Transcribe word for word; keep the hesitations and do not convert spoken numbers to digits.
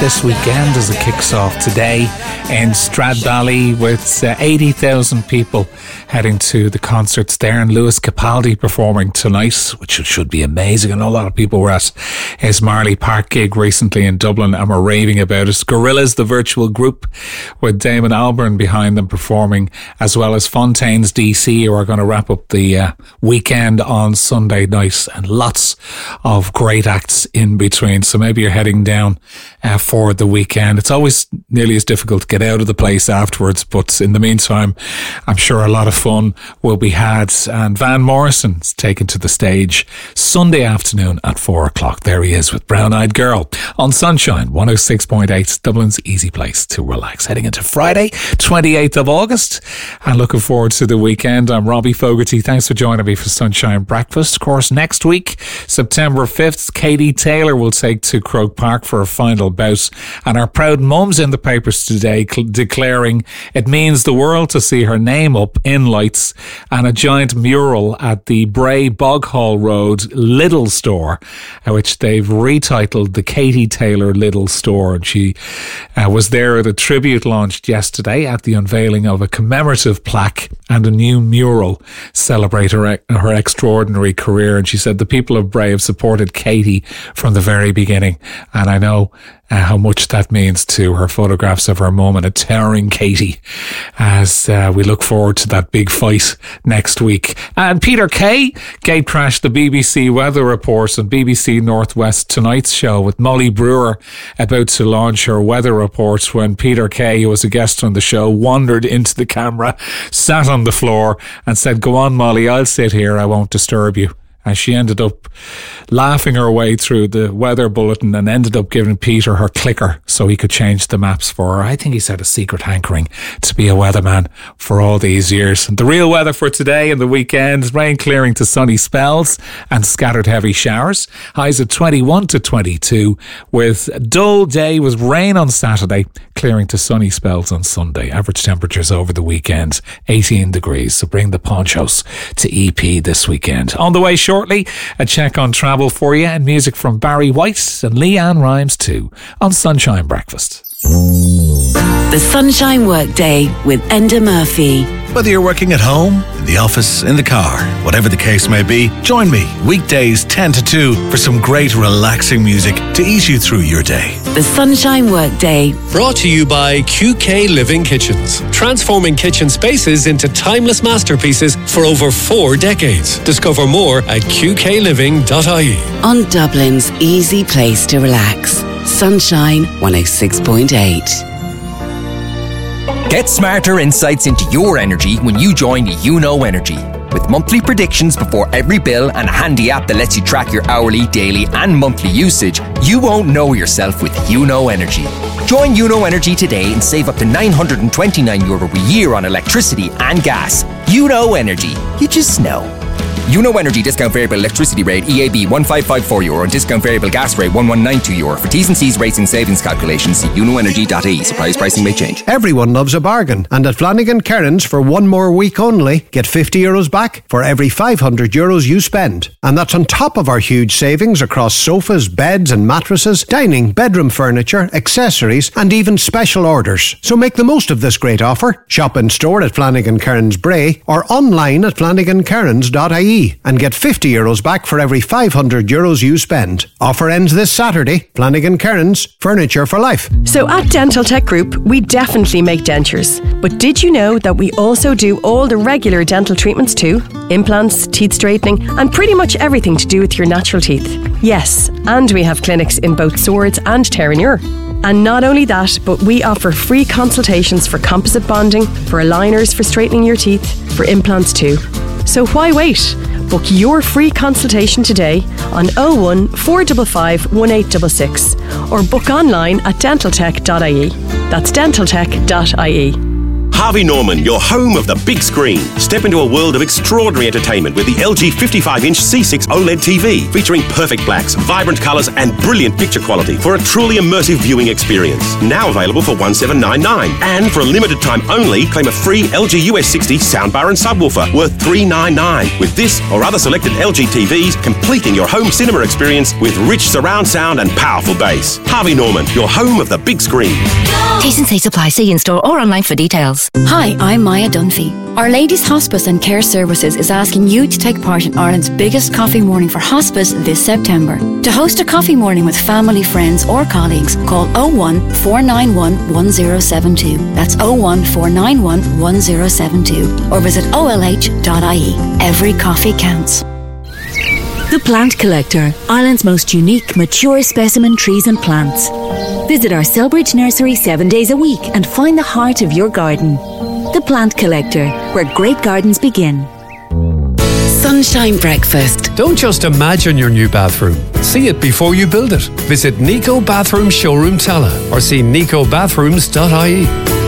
this weekend as it kicks off today in Stradbally with uh, eighty thousand people heading to the concerts there, and Lewis Capaldi performing tonight, which should be amazing. I know a lot of people were at his Marley Park gig recently in Dublin and were raving about it. Gorillaz, the virtual group, with Damon Albarn behind them performing, as well as Fontaine's D C, who are going to wrap up the uh, weekend on Sunday night, and lots of great acts in between. So maybe you're heading down uh, for the weekend. It's always nearly as difficult to get out of the place afterwards, but in the meantime, I'm sure a lot of fun will be had. And Van Morrison's taken to the stage Sunday afternoon at four o'clock. There he is with Brown Eyed Girl on Sunshine one oh six point eight, Dublin's easy place to relax. Heading into Friday, twenty-eighth of August, and looking forward to the weekend. I'm Robbie Fogarty. Thanks for joining me for Sunshine Breakfast. Of course, next week, September fifth, Katie Taylor will take to Croke Park for a final bout, and our proud mum's in the papers today cl- declaring it means the world to see her name up in lights and a giant mural at the Bray Boghall Road Lidl store, uh, which they've retitled the Katie Taylor Lidl store. And she uh, was there at a tribute launched yesterday at the unveiling of a commemorative plaque and a new mural celebrate her, her extraordinary career. And she said the people of Bray have supported Katie from the very beginning, and I know Uh, how much that means to her. Photographs of her mum and a towering Katie as uh, we look forward to that big fight next week. And Peter Kay gatecrashed the B B C weather report on B B C Northwest Tonight's show with Molly Brewer about to launch her weather report when Peter Kay, who was a guest on the show, wandered into the camera, sat on the floor and said, "Go on, Molly, I'll sit here, I won't disturb you." And she ended up laughing her way through the weather bulletin and ended up giving Peter her clicker so he could change the maps for her. I think he's had a secret hankering to be a weatherman for all these years. And the real weather for today and the weekend: rain clearing to sunny spells and scattered heavy showers. Highs at twenty-one to twenty-two, with a dull day with rain on Saturday, clearing to sunny spells on Sunday. Average temperatures over the weekend, eighteen degrees. So bring the ponchos to E P this weekend. On the way shortly, a check on travel for you and music from Barry White and Leanne Rimes too on Sunshine Breakfast. The Sunshine Workday with Enda Murphy. Whether you're working at home, in the office, in the car, whatever the case may be, join me weekdays ten to two for some great relaxing music to ease you through your day. The Sunshine Workday. Brought to you by Q K Living Kitchens. Transforming kitchen spaces into timeless masterpieces for over four decades. Discover more at q k living dot i e. On Dublin's easy place to relax. Sunshine one oh six point eight. Get smarter insights into your energy when you join YouKnow Energy. With monthly predictions before every bill and a handy app that lets you track your hourly, daily and monthly usage, you won't know yourself with YouKnow Energy. Join YouKnow Energy today and save up to nine hundred twenty-nine euro a year on electricity and gas. YouKnow Energy. You just know. YouKnow Energy discount variable electricity rate E A B one five five four euro and discount variable gas rate one one nine two euro. For T's and C's rates and savings calculations, see you know energy dot I E. Supplies pricing may change. Everyone loves a bargain, and at Flanagan Kearns for one more week only, get fifty euros back for every five hundred euros you spend. And that's on top of our huge savings across sofas, beds and mattresses, dining, bedroom furniture, accessories and even special orders. So make the most of this great offer. Shop in store at Flanagan Kearns Bray or online at flanagan kearns dot I E and get fifty euros back for every five hundred euros you spend. Offer ends this Saturday. Flanagan Kearns, furniture for life. So at Dental Tech Group, we definitely make dentures. But did you know that we also do all the regular dental treatments too? Implants, teeth straightening, and pretty much everything to do with your natural teeth. Yes, and we have clinics in both Swords and Terenure. And not only that, but we offer free consultations for composite bonding, for aligners for straightening your teeth, for implants too. So why wait? Book your free consultation today on oh one, four five five, one eight six six or book online at dental tech dot I E. That's dental tech dot I E. Harvey Norman, your home of the big screen. Step into a world of extraordinary entertainment with the L G fifty-five inch C six OLED T V, featuring perfect blacks, vibrant colours and brilliant picture quality for a truly immersive viewing experience. Now available for one seven nine nine. And for a limited time only, claim a free L G U S sixty soundbar and subwoofer worth three nine nine. With this or other selected L G T Vs, completing your home cinema experience with rich surround sound and powerful bass. Harvey Norman, your home of the big screen. T's and C's apply. See in-store or online for details. Hi, I'm Maya Dunphy. Our Ladies Hospice and Care Services is asking you to take part in Ireland's biggest coffee morning for hospice this September. To host a coffee morning with family, friends or colleagues, call oh one four nine one one oh seven two. That's oh one four nine one one oh seven two. Or visit O L H dot I E. Every coffee counts. The Plant Collector, Ireland's most unique, mature specimen trees and plants. Visit our Selbridge nursery seven days a week and find the heart of your garden. The Plant Collector, where great gardens begin. Sunshine Breakfast. Don't just imagine your new bathroom. See it before you build it. Visit Nico Bathroom Showroom Tala or see nico bathrooms dot I E.